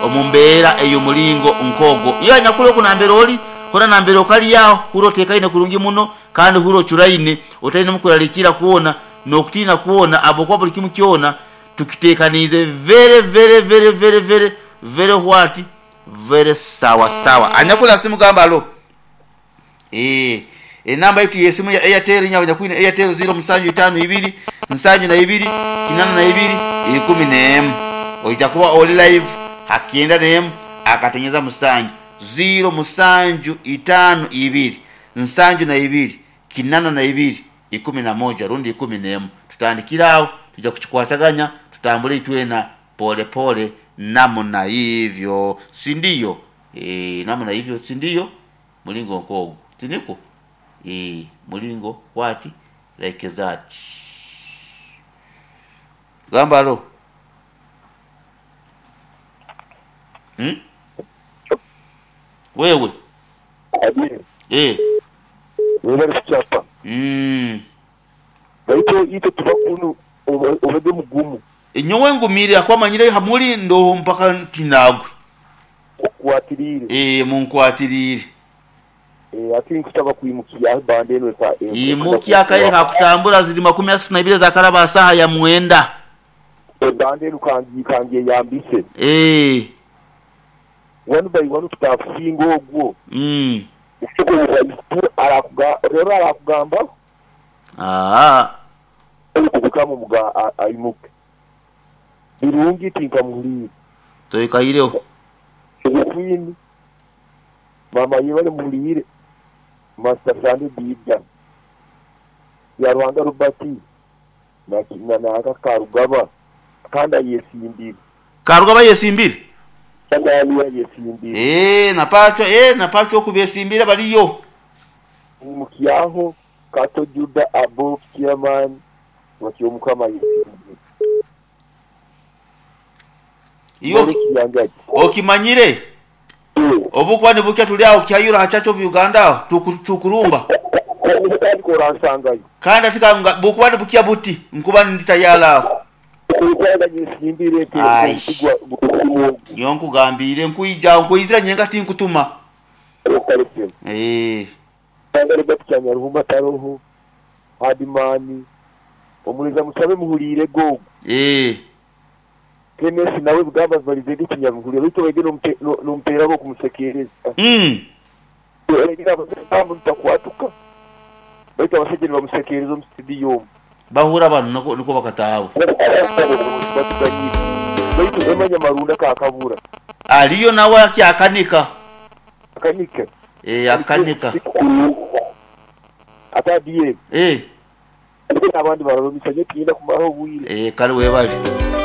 omumbera eyo mulingo nkogo iyo anyakule kunambera oli kona nambera okali yao huro tekaine kurungi muno kandi huro churaine otaine mukulalikira kuona nokutina kuona abo kwa buli kimu kiona tukitekanize very what very sawa anyakula simu gamba alo namba yetu yesimu ya Airtel nyawonya kwina Airtel 052 72 882 oitakuwa all live hakienda name akatenyeza musanju 052 72 882 rundi 11 tutandikirao tuja kuchikwasaganya tutambule itwena pole namna hivyo sindiyo namna hivyo sindiyo mulingo nkogo tiniko mulingo wati like that gamba lo wewe wewe chapa baito ito tubakunu obede mugumu inyowe ngumire akwamanyire hamuli ndo mpaka tinagwe kwatirire munkwatirire akiri kutaba kuimukia bande no sa imukia kaire hakutambura ziri 32 za karaba saha ya mwenda bande rukangiye yambise wanu bai wanu tutafingo ogwo arakugamba kukamu muga aimuke birungi tinkamuri toikaireo kwini mama yibale mulire master sande bidda ya Rwanda rubati na aka karugaba kanda yesimbiri kanda yesimbiri napacho kubesimbira baliyo mukiyaho kato juda abo kiaman wakiyo mukama yesimbiri iyo okimanyire obukwani bukia tuliao kyayura hachacho Uganda tukurumba kanda tikanga bukwani bukia buti nkubani nditayala yonku gambire nkuija nkuizira nyenga tinkutuma Tangale batukanya ruhuma taroho hadimani omuliza musabe muhurire go kenesi nawe bugamba validate kinyamuhurire bito wegeno numpera bo kumusekereza egira batambu ntakwatuka bito abasejeni bamusekereza mu studio bahura abantu nuko bakataho bito emanya marunda kakabura aliyo nawe akanika akanika atadiye abandi bararumisanye tinda kumaho buire kale webali